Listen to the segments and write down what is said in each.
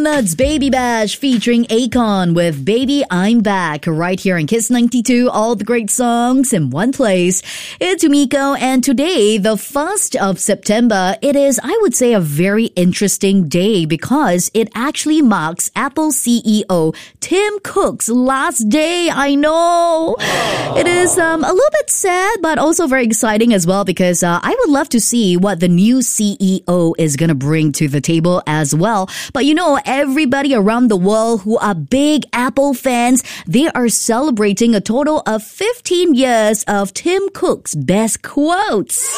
Coconuts Baby Bash featuring Akon with Baby I'm Back right here in Kiss 92. All the great songs in one place. It's Umiko, and today, the 1st of September, it is, I would say, a very interesting day because it actually marks Apple CEO Tim Cook's last day. I know. It is a little bit sad, but also very exciting as well because I would love to see what the new CEO is going to bring to the table as well. But you know, everybody around the world who are big Apple fans, they are celebrating a total of 15 years of Tim Cook's best quotes.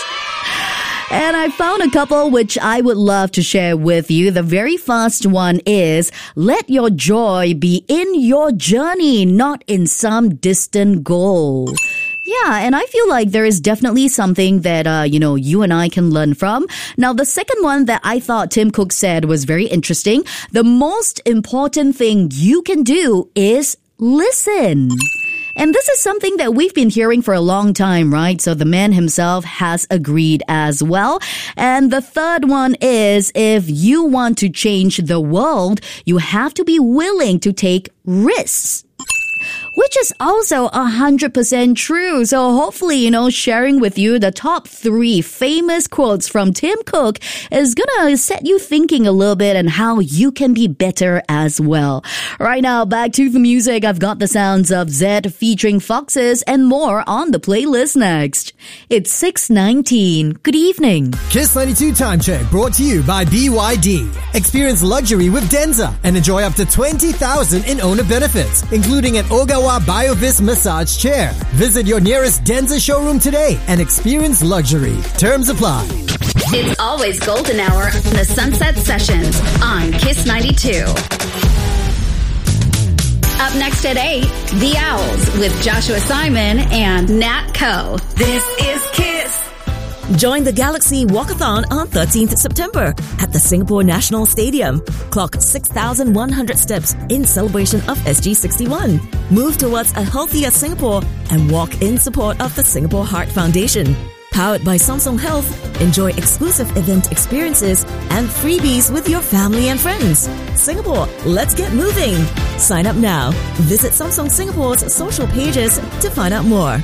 And I found a couple which I would love to share with you. The very first one is, let your joy be in your journey, not in some distant goal. Yeah, and I feel like there is definitely something that, you and I can learn from. Now, the second one that I thought Tim Cook said was very interesting. The most important thing you can do is listen. And this is something that we've been hearing for a long time, right? So the man himself has agreed as well. And the third one is, if you want to change the world, you have to be willing to take risks. Which is also 100% true. So hopefully, sharing with you the top 3 famous quotes from Tim Cook is gonna set you thinking a little bit on how you can be better as well. Right now, back to the music. I've got the sounds of Zedd featuring Foxes and more on the playlist next. It's 6:19. Good evening. Kiss 92 Time Check brought to you by BYD. Experience luxury with Denza and enjoy up to 20,000 in owner benefits, including an Ogawa BioVis massage chair. Visit your nearest Denza showroom today and experience luxury. Terms apply. It's always golden hour in the Sunset Sessions on Kiss 92. Up next at 8, The Owls with Joshua Simon and Nat Coe. This is Kiss. Join the Galaxy Walkathon on 13th September at the Singapore National Stadium. Clock 6,100 steps in celebration of SG61. Move towards a healthier Singapore and walk in support of the Singapore Heart Foundation. Powered by Samsung Health, enjoy exclusive event experiences and freebies with your family and friends. Singapore, let's get moving. Sign up now. Visit Samsung Singapore's social pages to find out more.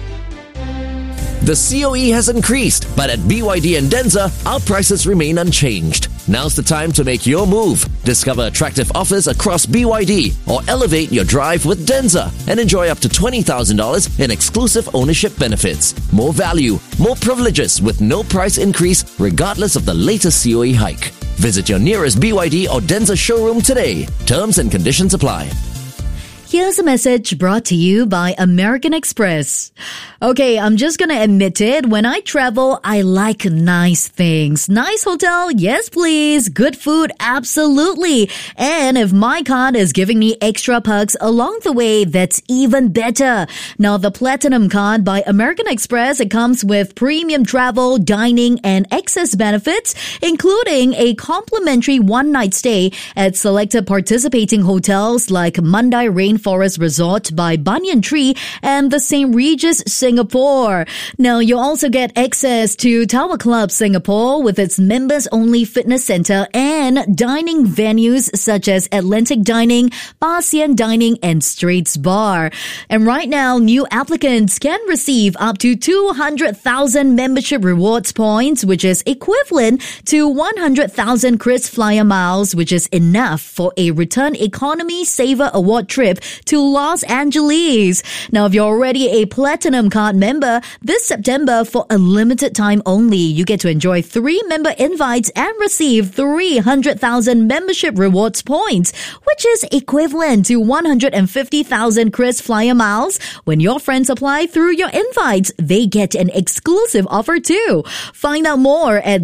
The COE has increased, but at BYD and Denza, our prices remain unchanged. Now's the time to make your move. Discover attractive offers across BYD or elevate your drive with Denza and enjoy up to $20,000 in exclusive ownership benefits. More value, more privileges with no price increase regardless of the latest COE hike. Visit your nearest BYD or Denza showroom today. Terms and conditions apply. Here's a message brought to you by American Express. Okay, I'm just gonna admit it. When I travel, I like nice things. Nice hotel, yes please. Good food, absolutely. And if my card is giving me extra perks along the way, that's even better. Now, the Platinum Card by American Express, it comes with premium travel, dining, and excess benefits, including a complimentary one-night stay at selected participating hotels like Mandai Rainforest Resort by Banyan Tree and the St. Regis Singapore. Now, you also get access to Tower Club Singapore with its members-only fitness center and dining venues such as Atlantic Dining, Pasian Dining, and Straits Bar. And right now, new applicants can receive up to 200,000 membership rewards points, which is equivalent to 100,000 KrisFlyer miles, which is enough for a Return Economy Saver Award trip to Los Angeles. Now, if you're already a Platinum Card member, this September, for a limited time only, you get to enjoy 3 member invites and receive 300,000 membership rewards points, which is equivalent to 150,000 KrisFlyer miles. When your friends apply through your invites, they get an exclusive offer too. Find out more at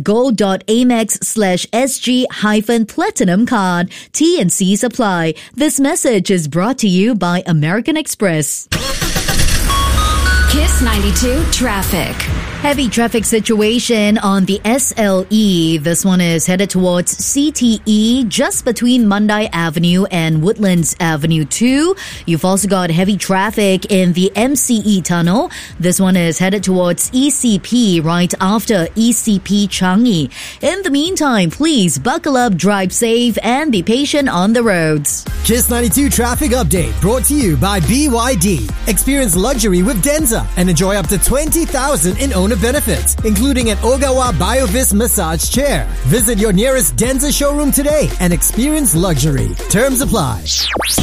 go.amex/SG-Platinum Card. T&Cs apply. This message is brought to you by American Express. Kiss 92 Traffic. Heavy traffic situation on the SLE. This one is headed towards CTE just between Mandai Avenue and Woodlands Avenue 2. You've also got heavy traffic in the MCE tunnel. This one is headed towards ECP right after ECP Changi. In the meantime, please buckle up, drive safe, and be patient on the roads. Kiss 92 traffic update brought to you by BYD. Experience luxury with Denza and enjoy up to 20,000 in owner benefits, including an Ogawa BioVis massage chair. Visit your nearest Denza showroom today and experience luxury. Terms apply.